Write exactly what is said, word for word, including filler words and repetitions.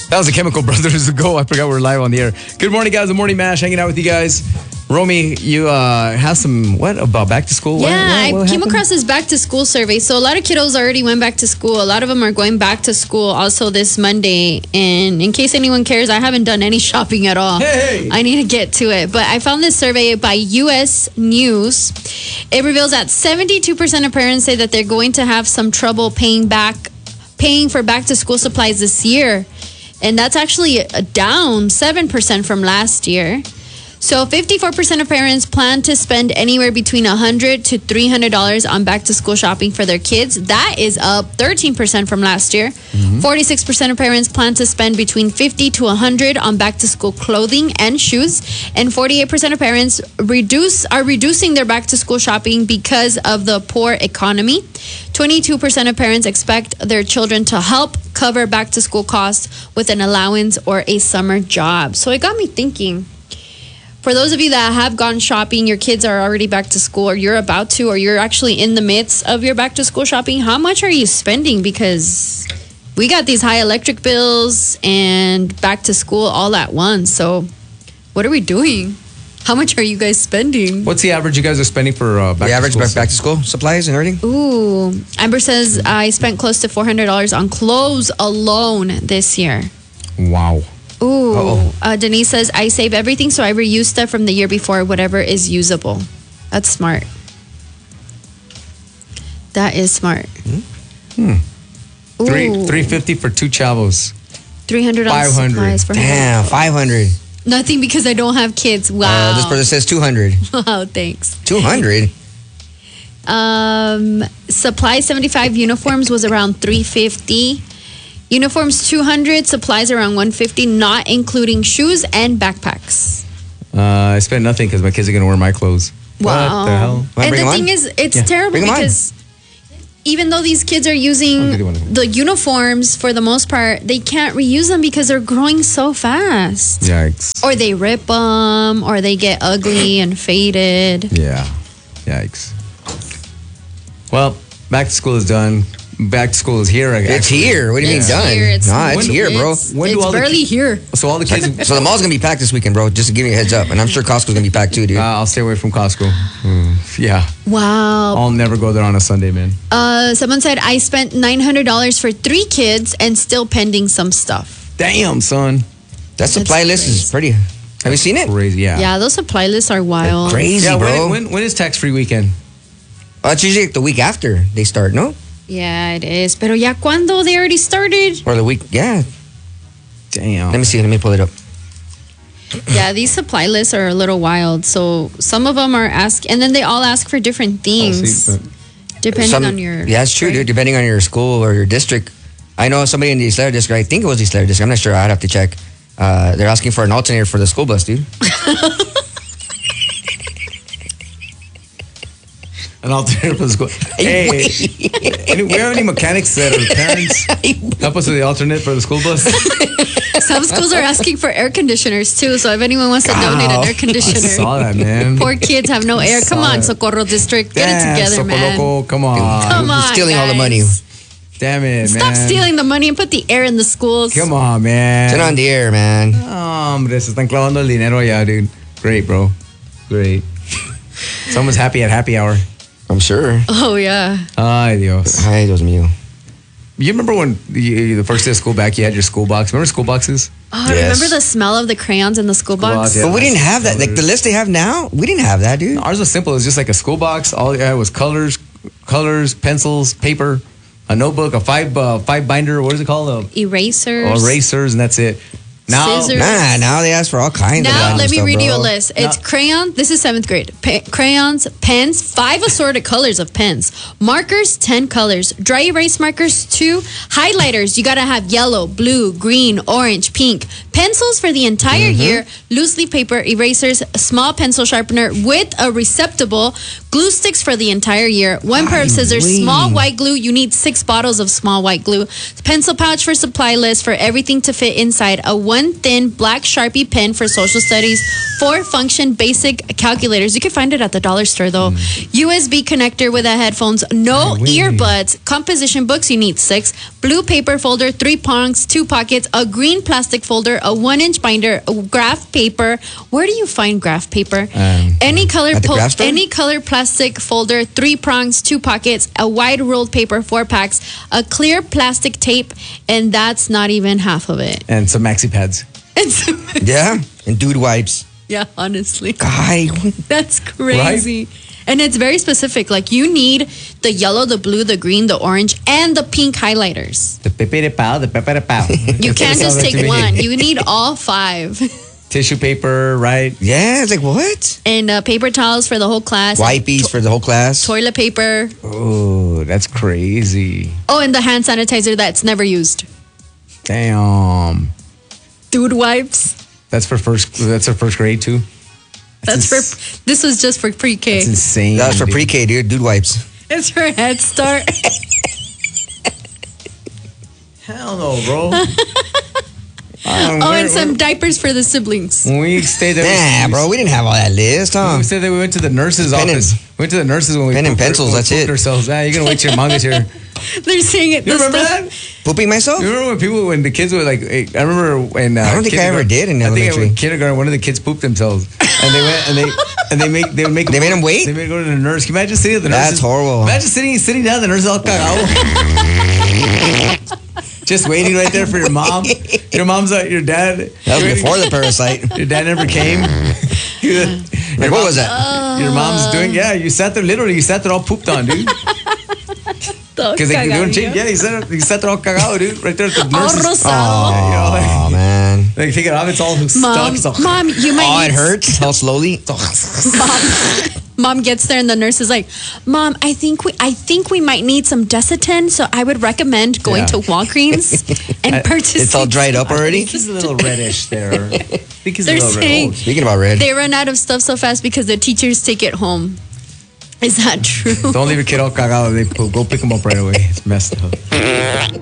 That was the Chemical Brothers. Go. I forgot we're live on the air. Good morning, guys. The Morning Mash hanging out with you guys. Romy, you uh, have some, what, about back to school? Yeah, what, what, what I came happened? across this back to school survey. So a lot of kiddos already went back to school. A lot of them are going back to school also this Monday. And in case anyone cares, I haven't done any shopping at all. Hey! I need to get to it. But I found this survey by U S News. It reveals that seventy-two percent of parents say that they're going to have some trouble paying back, paying for back to school supplies this year. And that's actually down seven percent from last year. So fifty-four percent of parents plan to spend anywhere between one hundred dollars to three hundred dollars on back to school shopping for their kids. That is up thirteen percent from last year. Mm-hmm. forty-six percent of parents plan to spend between fifty to one hundred on back to school clothing and shoes. And forty-eight percent of parents reduce are reducing their back to school shopping because of the poor economy. twenty-two percent of parents expect their children to help cover back to school costs with an allowance or a summer job. So it got me thinking. For those of you that have gone shopping, your kids are already back to school, or you're about to, or you're actually in the midst of your back to school shopping, how much are you spending? Because we got these high electric bills and back to school all at once. So what are we doing? How much are you guys spending? What's the average you guys are spending for uh, back the average to school? back to school supplies and everything? Ooh, Amber says I spent close to four hundred dollars on clothes alone this year. Wow. Ooh, uh, Denise says, I save everything so I reuse stuff from the year before, whatever is usable. That's smart. That is smart. Hmm. Three three fifty for two chavos. Three hundred Five hundred. For Damn, five hundred. Nothing because I don't have kids. Wow. Uh, this person says two hundred. Wow, thanks. Two hundred. Um, supply seventy-five uniforms was around three fifty. Uniforms two hundred, supplies around one fifty, not including shoes and backpacks. Uh, I spent nothing because my kids are going to wear my clothes. Wow. What the hell? And the bring 'em thing on? is, it's Yeah. terrible Bring 'em on. because even though these kids are using I'll get one of them. the uniforms for the most part, they can't reuse them because they're growing so fast. Yikes. Or they rip them, or they get ugly and faded. Yeah. Yikes. Well, back to school is done. Back to school is here. It's actually. here. What do you Yeah. mean done? Here, it's- nah, it's When- here, bro. It's, When do it's all the barely ki- here. So all the kids... So the mall's gonna be packed this weekend, bro. Just to give you a heads up, and I'm sure Costco's gonna be packed too, dude. Uh, I'll stay away from Costco. Mm, yeah. Wow. I'll never go there on a Sunday, man. Uh, someone said I spent nine hundred dollars for three kids and still pending some stuff. Damn, son. that supply that's list is pretty. Have you seen it? Crazy, yeah. Yeah, those supply lists are wild. Crazy, Yeah, bro. when, when, when is tax-free weekend? Oh, it's usually like the week after they start, no? Yeah, it is. Pero ya cuando they already started. Or the week, yeah. Damn. Let me see. Let me pull it up. Yeah, these supply lists are a little wild. So some of them are ask, and then they all ask for different I'll things see, but- depending Some- on your. Yeah, it's true, dude. Depending on your school or your district. I know somebody in the East Laredo district. I think it was East Laredo district. I'm not sure. I'd have to check. Uh, they're asking for an alternator for the school bus, dude. An alternative for the school. Hey, any, we have any mechanics that are parents? Help us with the alternate for the school bus. Some schools are asking for air conditioners too. So if anyone wants to donate an air I conditioner, saw that, man. poor kids have no air. Come Saw on, it. Socorro District, get Damn, it together, man. Socoloco, come on. Come on, Stealing all the money. guys. Damn it, Stop man. stealing the money and put the air in the schools. Come on, man. Turn on the air, man. Oh, hombre, se están clavando el dinero ya, dude. Great, bro. Great. Someone's happy at happy hour. I'm sure. Oh yeah. Ay, Dios. Ay, Dios mío. You remember when you, the first day of school back, you had your school box? Remember school boxes? Oh, Yes. remember the smell of the crayons in the school box? box, yeah. But we didn't have that. Like the list they have now, we didn't have that, dude. Ours was simple. It was just like a school box. All it had was colors, colors, pencils, paper, a notebook, a five uh, five binder. What is it called? A, Erasers. erasers, and that's it. Now, Scissors. Nah, now they ask for all kinds of Now, random let me stuff, read you a bro. list. It's No. crayon. This is seventh grade. Pa- crayons, pens, five assorted colors of pens. Markers, ten colors. Dry erase markers, two. Highlighters, you got to have yellow, blue, green, orange, pink. Pencils for the entire Mm-hmm. year. Loose leaf paper, erasers, a small pencil sharpener with a receptacle. Glue sticks for the entire year. One pair of scissors. wee. Small white glue. You need six bottles of small white glue. Pencil pouch for supply list for everything to fit inside. A one thin black Sharpie pen for social studies. Four function basic calculators. You can find it at the dollar store though. Mm. U S B connector with a headphones. No Ay, wee. earbuds. Composition books. You need six. Blue paper folder. Three prongs. Two pockets. A green plastic folder. A one inch binder. A graph paper. Where do you find graph paper? Um, any color At the po- craft store? any color plastic folder, three prongs, two pockets, a wide rolled paper, four packs, a clear plastic tape, and that's not even half of it. And some maxi pads. It's, Yeah. And dude wipes. yeah, honestly, Guy. that's crazy. And it's very specific. Like you need the yellow, the blue, the green, the orange, and the pink highlighters. The pepe de pao, the pepe de pao. You can't just take one. You need all five. Tissue paper, right? Yeah. It's like, what? And uh, paper towels for the whole class. Wipies for the whole class. Toilet paper. Oh, that's crazy. Oh, and the hand sanitizer that's never used. Damn. Dude wipes. That's for first. That's for first grade too. That's ins- for. This was just for pre-K. That's insane. That's for dude. pre-K, dude. Dude wipes. It's for Head Start. Hell no, bro. Oh, and some diapers for the siblings. When we stayed there, Nah, we, bro. We didn't have all that list, huh? We said that we went to the nurse's Pen and- office. We went to the nurse's when we pen and pooped our- pencils, when we that's pooped it. Ourselves. Ah, you're gonna wait till your mom gets here. They're saying it. You the remember stuff- that? Pooping myself? You remember when people, when the kids were like, eh, I remember when uh, I don't think I ever kindergarten- did in I think elementary. in kindergarten, one of the kids pooped themselves, and they went and they and they make they would make They made 'em wait? They made 'em go to the nurse. Can you imagine sitting at the nurse? That's horrible. Imagine sitting sitting down, the nurse is all cagado. Just waiting right there for your mom. Your mom's uh, your dad. That was before the parasite. Your dad never came. Your Like, what was that? Your mom's doing, yeah. You sat there literally. You sat there all pooped on, dude. Because they doing change. Yeah, you sat, you sat there all cagado, dude. Right there at the All nurse's. rosado. Yeah, you know, like, Oh, man. like take it off. It's all stuck. Mom, It's all- mom, you might. Oh, need it hurts. How slowly? Mom, mom gets there and the nurse is like, "Mom, I think we, I think we might need some Desitin. So I would recommend going Yeah. to Walgreens and purchasing." It's all dried up I already? think he's a little reddish there. I think he's a They're little saying red. Speaking about red. they run out of stuff so fast because the teachers take it home. Is that true? Don't leave your kid all cagado. They go pick him up right away. It's messed up.